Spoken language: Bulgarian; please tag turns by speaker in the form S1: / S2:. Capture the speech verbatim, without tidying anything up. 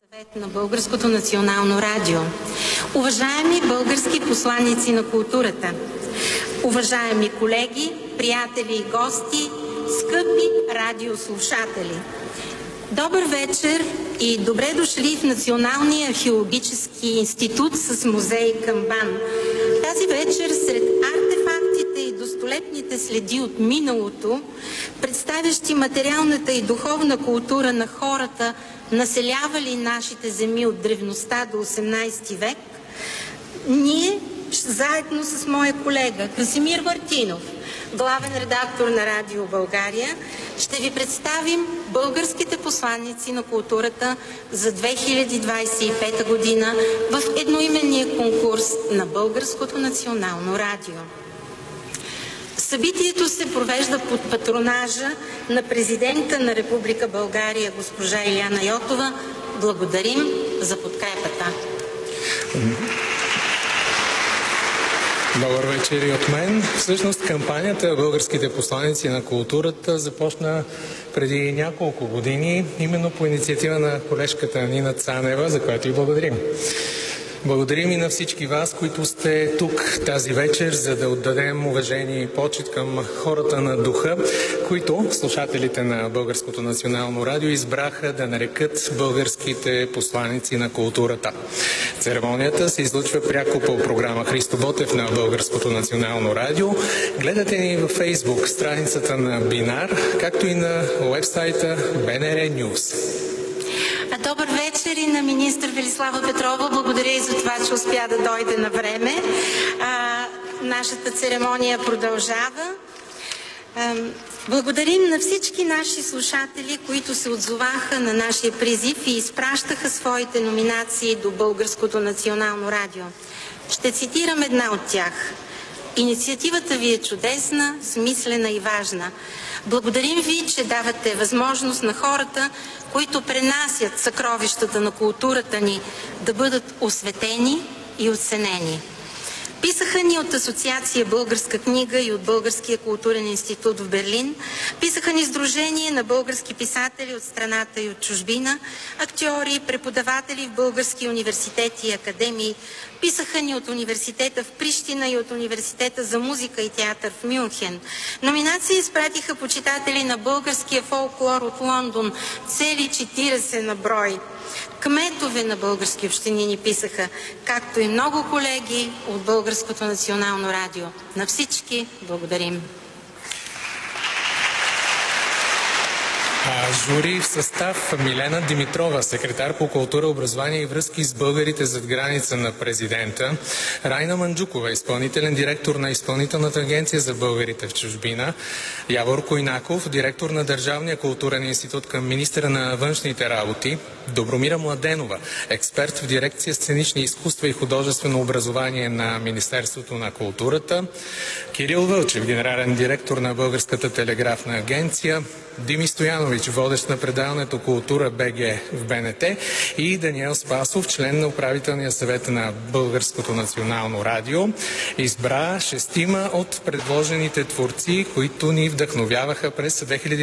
S1: съвет на Българското национално радио, уважаеми български посланици на културата, уважаеми колеги, приятели и гости, скъпи радиослушатели. Добър вечер и добре дошли в Националния археологически институт с музей към БАН. Тази вечер сред артефактите и достолепните следи от миналото, представящи материалната и духовна култура на хората, населявали нашите земи от древността до осемнайсети век, ние заедно с моя колега Красимир Мартинов, главен редактор на Радио България, ще ви представим българските посланици на културата за две хиляди двайсет и пета година в едноименния конкурс на Българското национално радио. Събитието се провежда под патронажа на президента на Република България госпожа Илияна Йотова. Благодарим за подкрепата.
S2: Добър вечер и от мен. Всъщност кампанията Българските посланици на културата започна преди няколко години, именно по инициатива на колежката Нина Цанева, за която и благодарим. Благодарим и на всички вас, които сте тук тази вечер, за да отдадем уважение и почит към хората на духа, които слушателите на Българското национално радио избраха да нарекат българските посланици на културата. Церемонията се излъчва пряко по програма Христо Ботев на Българското национално радио. Гледате ни във Фейсбук, страницата на Бинар, както и на уебсайта БНР Нюз.
S1: Добър вечер и на министър Велислава Петрова. Благодаря и за това, че успя да дойде на време. А, нашата церемония продължава. А, благодарим на всички наши слушатели, които се отзоваха на нашия призив и изпращаха своите номинации до Българското национално радио. Ще цитирам една от тях. Инициативата ви е чудесна, смислена и важна. Благодарим ви, че давате възможност на хората, които пренасят съкровищата на културата ни, да бъдат осветени и оценени. Писаха ни от Асоциация Българска книга и от Българския културен институт в Берлин. Писаха ни Сдружение на български писатели от страната и от чужбина, актьори, преподаватели в български университети и академии. Писаха ни от университета в Прищина и от университета за музика и театър в Мюнхен. Номинации изпратиха почитатели на българския фолклор от Лондон, цели четирийсет на брой. Кметове на български общини ни писаха, както и много колеги от Българското национално радио. На всички благодарим.
S2: А жури в състав: Милена Димитрова, секретар по култура, образование и връзки с българите зад граница на президента; Райна Манджукова, изпълнителен директор на Изпълнителната агенция за българите в чужбина; Явор Койнаков, директор на Държавния културен институт към министъра на външните работи; Добромира Младенова, експерт в дирекция сценични изкуства и художествено образование на Министерството на културата; Кирил Вълчев, генерален директор на Българската телеграфна агенция; Дими Стоянович, водещ на предаването Култура БГ в БНТ, и Даниел Спасов, член на управителния съвет на Българското национално радио, избра шестима от предложените творци, които ни вдъхновяваха през две хиляди